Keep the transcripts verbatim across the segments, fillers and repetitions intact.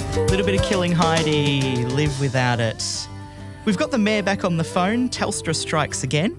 A little bit of Killing Heidi, Live Without It. We've got the mayor back on the phone. Telstra strikes again.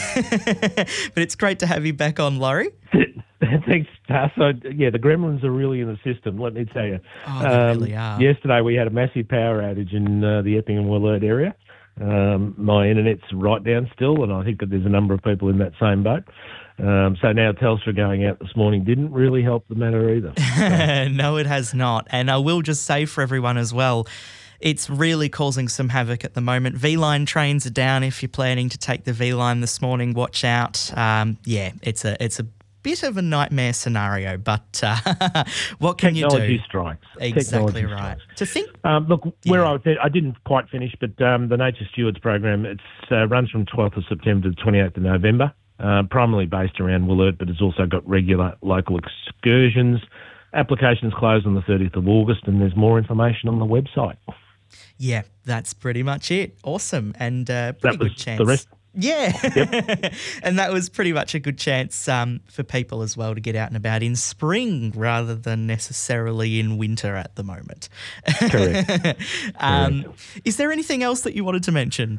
But it's great to have you back on, Laurie. Thanks, Tass. So, yeah, the gremlins are really in the system, let me tell you. Oh, they um, really are. Yesterday we had a massive power outage in uh, the Epping and Wollert area. Um, my internet's right down still, and I think that there's a number of people in that same boat. Um, so now Telstra going out this morning didn't really help the matter either. So. No, it has not. And I will just say for everyone as well, it's really causing some havoc at the moment. V-Line trains are down. If you're planning to take the V-Line this morning, watch out. Um, yeah, it's a it's a bit of a nightmare scenario, but uh, what can you do? Technology strikes. Exactly Technology right. strikes. To think, um, look, where yeah. I was, I didn't quite finish, but um, the Nature Stewards program, it uh, runs from twelfth of September to twenty-eighth of November, uh, primarily based around Wollert, but it's also got regular local excursions. Applications close on the thirtieth of August, and there's more information on the website. Yeah, that's pretty much it. Awesome. And uh, pretty That was good chance. the rest. Yeah. Yep. And that was pretty much a good chance um, for people as well to get out and about in spring rather than necessarily in winter at the moment. Correct. um, Correct. Is there anything else that you wanted to mention?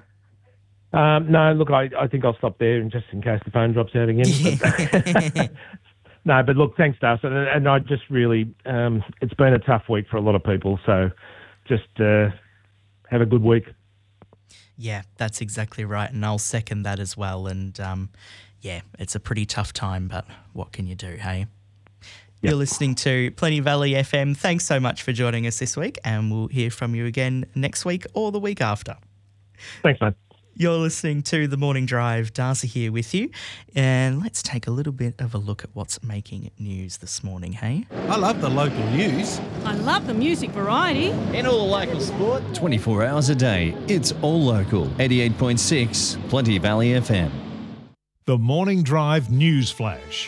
Um, no, look, I, I think I'll stop there, and just in case the phone drops out again. But no, but look, thanks, Darcy. And, and I just really, um, it's been a tough week for a lot of people, so just uh, have a good week. Yeah, that's exactly right. And I'll second that as well. And um, yeah, it's a pretty tough time, but what can you do, hey? Yep. You're listening to Plenty Valley F M. Thanks so much for joining us this week, and we'll hear from you again next week or the week after. Thanks, mate. You're listening to The Morning Drive. Darcy here with you. And let's take a little bit of a look at what's making news this morning, hey? I love the local news. I love the music variety. And all the local sport. twenty-four hours a day. It's all local. eighty-eight point six Plenty Valley F M. The Morning Drive News Flash.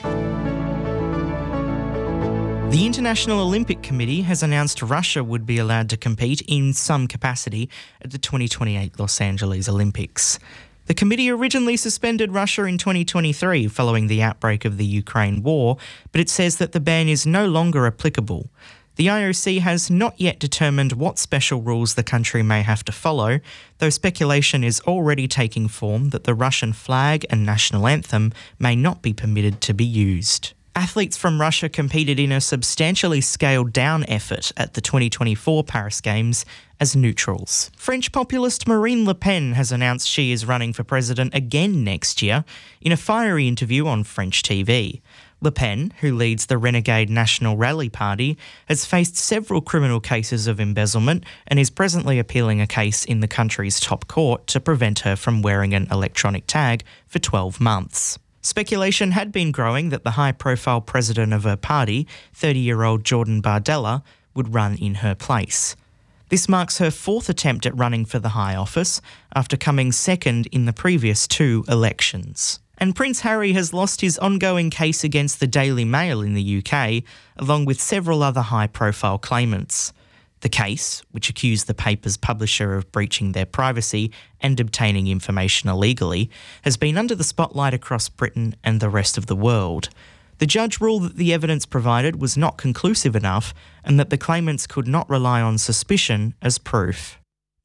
The International Olympic Committee has announced Russia would be allowed to compete in some capacity at the twenty twenty-eight Los Angeles Olympics. The committee originally suspended Russia in twenty twenty-three following the outbreak of the Ukraine war, but it says that the ban is no longer applicable. The I O C has not yet determined what special rules the country may have to follow, though speculation is already taking form that the Russian flag and national anthem may not be permitted to be used. Athletes from Russia competed in a substantially scaled-down effort at the twenty twenty-four Paris Games as neutrals. French populist Marine Le Pen has announced she is running for president again next year in a fiery interview on French T V. Le Pen, who leads the renegade National Rally Party, has faced several criminal cases of embezzlement and is presently appealing a case in the country's top court to prevent her from wearing an electronic tag for twelve months. Speculation had been growing that the high-profile president of her party, thirty-year-old Jordan Bardella, would run in her place. This marks her fourth attempt at running for the high office, after coming second in the previous two elections. And Prince Harry has lost his ongoing case against the Daily Mail in the U K, along with several other high-profile claimants. The case, which accused the paper's publisher of breaching their privacy and obtaining information illegally, has been under the spotlight across Britain and the rest of the world. The judge ruled that the evidence provided was not conclusive enough and that the claimants could not rely on suspicion as proof.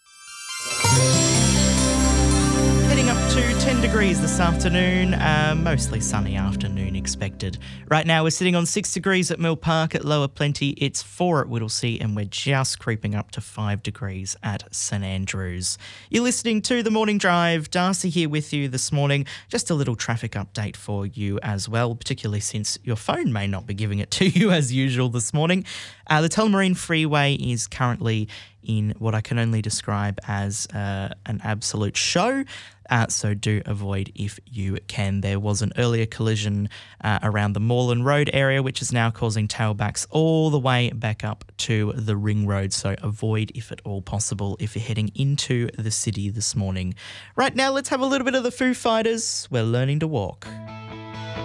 Heading up to ten degrees this afternoon, uh, mostly sunny afternoon expected. Right now we're sitting on six degrees at Mill Park at Lower Plenty, it's four at Whittlesea, and we're just creeping up to five degrees at St Andrews. You're listening to The Morning Drive. Darcy here with you this morning. Just a little traffic update for you as well, particularly since your phone may not be giving it to you as usual this morning. Uh, the Tullamarine Freeway is currently in what I can only describe as uh, an absolute show. Uh, so do avoid if you can. There was an earlier collision uh, around the Moreland Road area, which is now causing tailbacks all the way back up to the Ring Road. So avoid if at all possible if you're heading into the city this morning. Right now, let's have a little bit of the Foo Fighters. We're learning to walk.